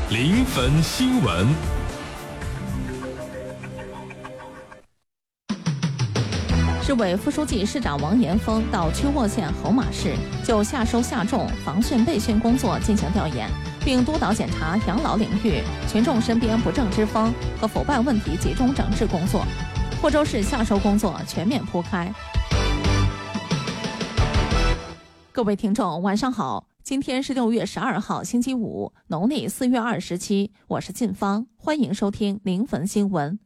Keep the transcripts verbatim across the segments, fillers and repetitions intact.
临汾新闻。 市委副书记、市长王延峰到曲沃县侯马市就下收下种防汛备汛工作进行调研，并督导检查养老领域群众身边不正之风和腐败问题集中整治工作。霍州市下收工作全面铺开。各位听众，晚上好，今天是六月十二号，星期五，农历四月二十七，我是晋芳，欢迎收听临汾新闻。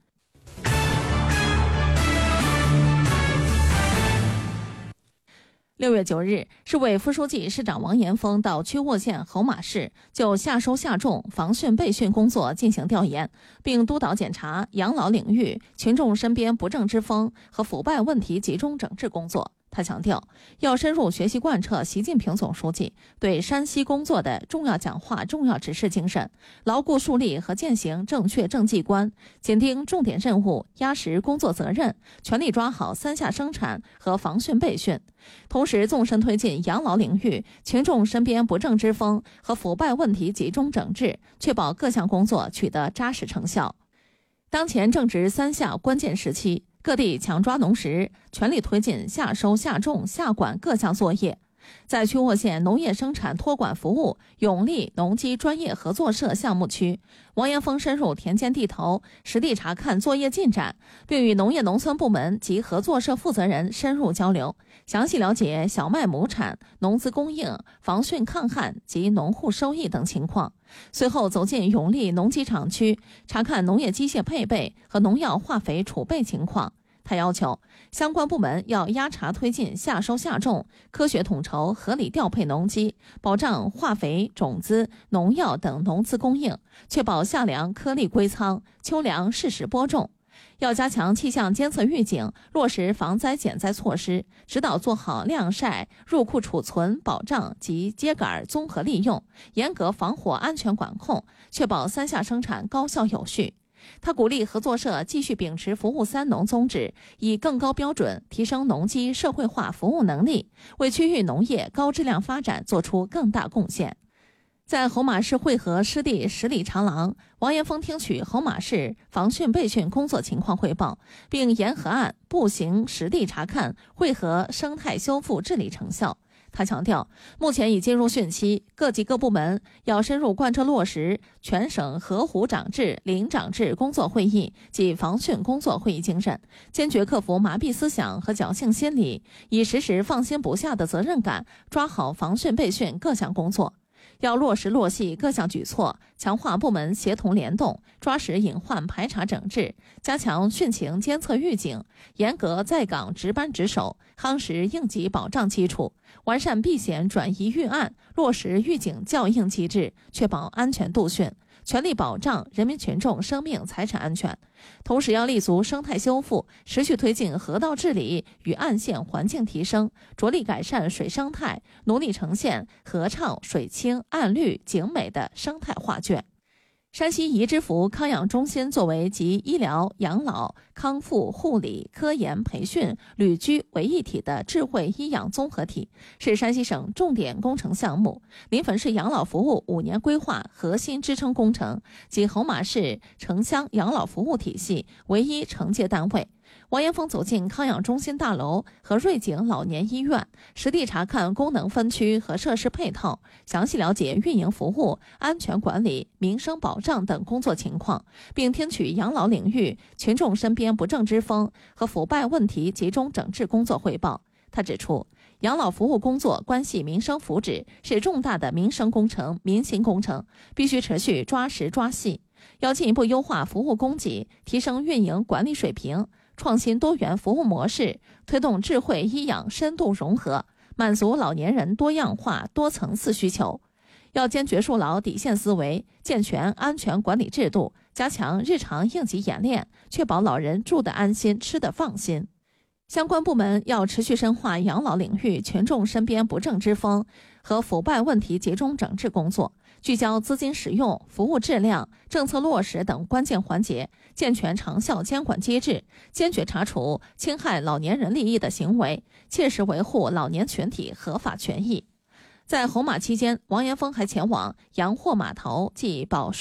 六月九日，市委副书记、市长王延峰到曲沃县侯马市就下收下种防汛备汛工作进行调研，并督导检查养老领域群众身边不正之风和腐败问题集中整治工作。他强调，要深入学习贯彻习近平总书记对山西工作的重要讲话、重要指示精神，牢固树立和践行正确政绩观，紧盯重点任务，压实工作责任，全力抓好三下生产和防汛备汛。同时，纵深推进养老领域群众身边不正之风和腐败问题集中整治，确保各项工作取得扎实成效。当前正值三下关键时期，各地强抓农时，全力推进下收下种下管各项作业。在曲沃县农业生产托管服务永利农机专业合作社项目区，王延峰深入田间地头，实地查看作业进展，并与农业农村部门及合作社负责人深入交流，详细了解小麦亩产、农资供应、防汛抗旱及农户收益等情况。随后走进永利农机厂区，查看农业机械配备和农药化肥储备情况。他要求相关部门要压查推进下收下种，科学统筹合理调配农机，保障化肥、种子、农药等农资供应，确保夏粮颗粒归仓，秋粮适时播种。要加强气象监测预警，落实防灾减灾措施，指导做好晾晒、入库储存、保障及秸秆综合利用，严格防火安全管控，确保三下生产高效有序。他鼓励合作社继续秉持服务三农宗旨，以更高标准提升农机社会化服务能力，为区域农业高质量发展做出更大贡献。在侯马市汇合湿地十里长廊，王延峰听取侯马市防汛备汛工作情况汇报，并沿河岸步行实地查看汇合生态修复治理成效。他强调，目前已进入汛期，各级各部门要深入贯彻落实全省河湖长治、林长治工作会议及防汛工作会议精神，坚决克服麻痹思想和侥幸心理，以实时放心不下的责任感，抓好防汛备汛各项工作。要落实落细各项举措，强化部门协同联动，抓实隐患排查整治，加强汛情监测预警，严格在岗值班值守，夯实应急保障基础，完善避险转移预案，落实预警校应机制，确保安全度汛，全力保障人民群众生命财产安全。同时要立足生态修复，持续推进河道治理与岸线环境提升，着力改善水生态，努力呈现河畅水清岸绿景美的生态画卷。山西移之福康养中心作为集医疗、养老、康复、护理、科研、培训、旅居为一体的智慧医养综合体，是山西省重点工程项目，临汾市养老服务五年规划核心支撑工程及侯马市城乡养老服务体系唯一承接单位。王延峰走进康养中心大楼和瑞景老年医院，实地查看功能分区和设施配套，详细了解运营服务、安全管理、民生保障等工作情况，并听取养老领域群众身边不正之风和腐败问题集中整治工作汇报。他指出，养老服务工作关系民生福祉，是重大的民生工程、民心工程，必须持续抓实抓细，要进一步优化服务供给，提升运营管理水平，创新多元服务模式，推动智慧医养深度融合，满足老年人多样化、多层次需求。要坚决树牢底线思维，健全安全管理制度，加强日常应急演练，确保老人住得安心、吃得放心。相关部门要持续深化养老领域群众身边不正之风和腐败问题集中整治工作，聚焦资金使用、服务质量、政策落实等关键环节，健全长效监管机制，坚决查处侵害老年人利益的行为，切实维护老年群体合法权益。在侯马期间，王延峰还前往洋货码头暨宝